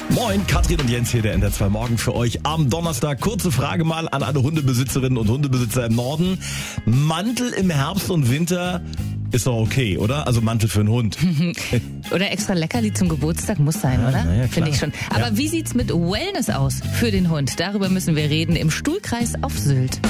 Moin, Katrin und Jens hier, der NDR2 Morgen für euch am Donnerstag. Kurze Frage mal an alle Hundebesitzerinnen und Hundebesitzer im Norden. Mantel im Herbst und Winter ist doch okay, oder? Also Mantel für einen Hund. Oder extra Leckerli zum Geburtstag muss sein, oder? Na ja, finde ich schon. Aber wie sieht's mit Wellness aus für den Hund? Darüber müssen wir reden im Stuhlkreis auf Sylt.